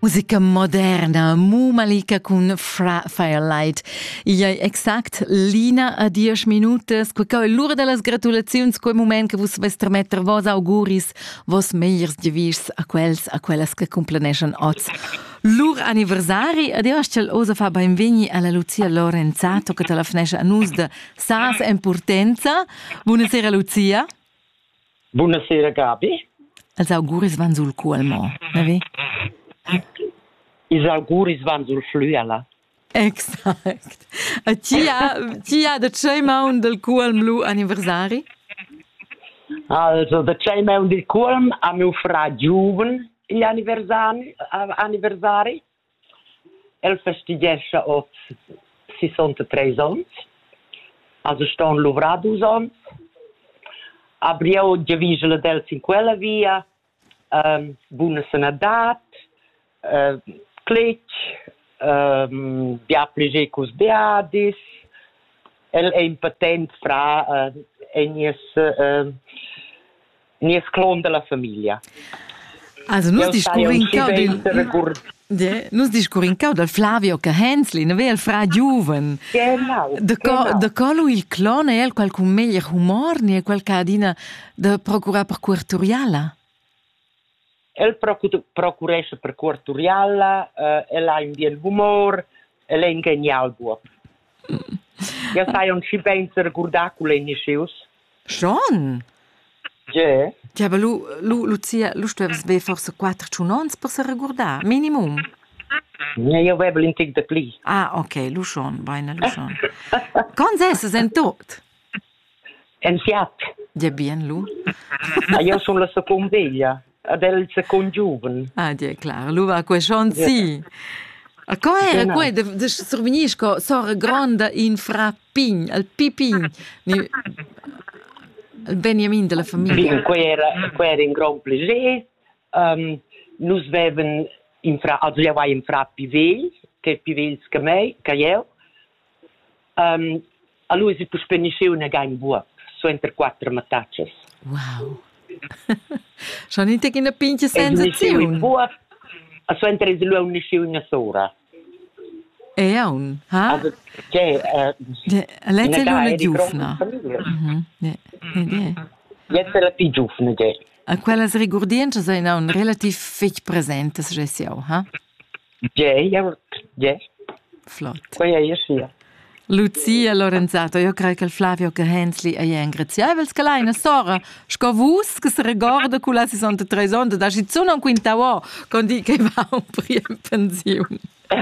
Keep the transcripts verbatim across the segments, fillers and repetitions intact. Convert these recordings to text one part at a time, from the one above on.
Musica moderna, mu malika con Fra Firelight. Il è exact l'ina a dieci minutos. Qual è l'ora delle gratulazioni, quel momento che vos veste mettere vos auguris, vos meilleurs divis a quels, a quelles che complenescen oz. Lur anniversari, ed io ascel osa fa benveni alla Lucia Lorenzato, che telefonesce a nus de sas importanza. Buonasera, Lucia. Buonasera, Gabi. Els auguris van sul cuol mo, ne vi? Is auguris van sul fluela. Exact. E ci ha, ci ha de c'è maun del cuol blu anniversari? Also, da c'è me un del cuolm a mio fra giuven gli anniversari, anniversari. El festeggesce o sessantatré ans. Also, ston lovradus ans. Abbiamo già visto la del in quella via. Um, buona sanadat. Uh, Clic, um, bia plege cus beadis, el è impatent fra uh, e nies, uh, nies clon della famiglia. Also, nus discurincau del... Yeah, nus discurincau del Flavio Cahensli, ne ve il fra giuven. Genau, de co, genau. De colo il clon è el qualcun meglier humor, ni è qualca adina de procura per quarturiala. El procuresce per quarturiala, uh, el ha un bien humor, el è un genial buop. Ja sai un ci pensa ricordar cu le niscius. Schon? Ja. Ja, aber lu, lu, Lucia, lu stuevs ve forse quattro ciunons per se ricordar, minimum. Ja, io avevo l'intic de pli. Ah, ok, lu schon, bene, lu schon. Cons esses en tot? En fiat. Ja, bien, lu. Ah, io sono la seconda veglia. Del second giuven. Ah, ja, klar. Lu va quei schon si. A co era Genau. quei de, de survenisco sora gronda in fra pign, al pipign, ni, al Beniamin della famiglia. Bien, quei era, quei era un gran piacere. Um, nus veven in fra, also io vai in fra Pivell, che Pivels che me, che io. Um, a lui si può spenisce una gain buop, so entre quattro matacces. Wow. Schon inte in pinche sensazione. A so entre di lui unisce una sora. E un, ha? Also, che, Ja, let's una la gain di giufna. grande famiglia. Mhm. Ja, ja. Jetzt è la più giufna, ja. A quelles rigurdienche sono un relativ fech presentes gesiau, ha? Ja, ja, ja. Flott. Quei è io sia. Lucia Lorenzato, io credo che il Flavio Cahensli è ingraziabile, che lei una sora, scovus che si ricorda con la sessantatré anni, da ci sono un quintavo, con di che va un prima in pensione.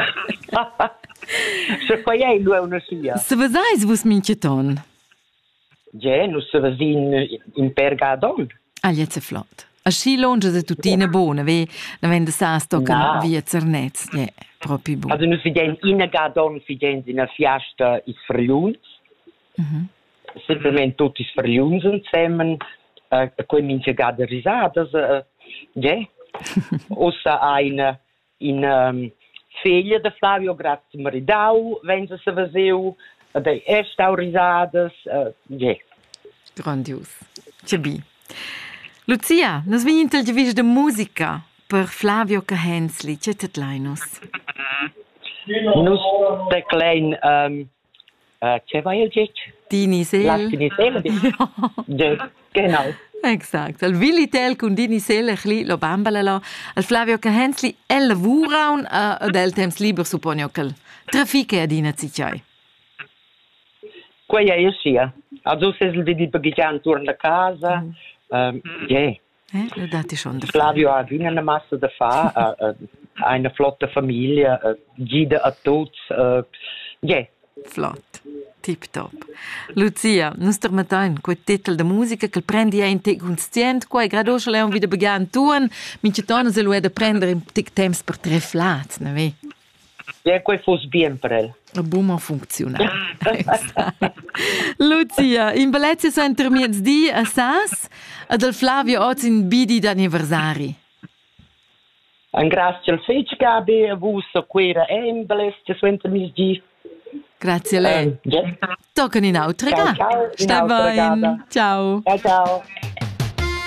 Se quei è lui una sia. Se vesais vos minceton? Ja, nu se vesi in, in Pergadon. Ah, jetzt è flott. A sci longe se tutina buona, ve, ne vende sa stocca No. via Zernetz, ja, proprio buona. Also nu si den in Gadon si den in a fiasta is verliuns. Mhm. Simplement tutti is verliuns insieme. Uh, quei mince gada risadas. Uh, ja. Ossa ein in um, figlia de Flavio Grazzi Maridau, wenn se se veseu. De estau risadas. Uh, ja. Grandios. C'è bi. Lucia, nos vi intel givis de musica per Flavio Cahensli, c'è tet lainos. Nus de klein, um, uh, ce vai il gec? Dini Sel. Lasci sele di. Ja, genau. Exact. Al Vilitel con Dini Sel, chli lo bambalala. Al Flavio Cahensli, el lavuraun uh, ad el temps liber supponio che trafiche adina zicciai. Quei è io sia. Also se il vedi baggian torna a casa. Mm. Um, ja. Eh, lo dati schon da Flavio ha una massa da fa, uh, uh, eine flotte famiglia, uh, gida a tutti. Uh, ja. Flott. Tip top. Lucia, nus termatain quei titel de musica che prendi ein tic conscient, quei gradosche leon wieder began tun, mince tona se lo è da prendere un tic temps per tre flats, ne ve? Ja, quei fos bien per el. A buma funziona. Lucia, in Bellezia so intermiez di a Sas, ad al Flavio oz in bidi d'anniversari. Un grazie al fece Gabi, a vusso quera è in Bellezia so intermiez di. Grazie a lei. Um, ja. Tocca in autra Ciao, ga. ciao, in Stai autra bene. gada. Ciao. Ciao, ciao.